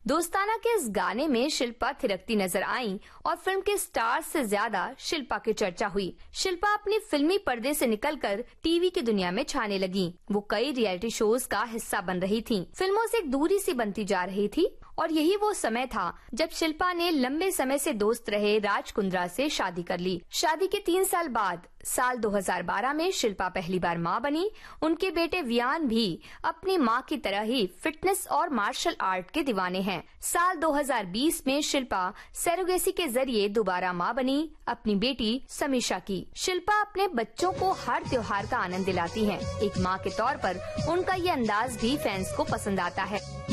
दोस्ताना के इस गाने में शिल्पा थिरकती नजर आई और फिल्म के स्टार्स से ज्यादा शिल्पा की चर्चा हुई। शिल्पा अपनी फिल्मी पर्दे से निकलकर टीवी की दुनिया में छाने लगी। वो कई रियलिटी शोज का हिस्सा बन रही थीं। फिल्मों से एक दूरी सी बनती जा रही थी और यही वो समय था जब शिल्पा ने लंबे समय से दोस्त रहे राज कुंद्रा से शादी कर ली। शादी के 3 साल बाद साल 2012 में शिल्पा पहली बार मां बनी। उनके बेटे वियान भी अपनी मां की तरह ही फिटनेस और मार्शल आर्ट के दीवाने हैं। साल 2020 में शिल्पा सरोगेसी के जरिए दोबारा मां बनी अपनी बेटी समीक्षा की। शिल्पा अपने बच्चों को हर त्योहार का आनंद दिलाती हैं। एक मां के तौर पर उनका ये अंदाज भी फैंस को पसंद आता है।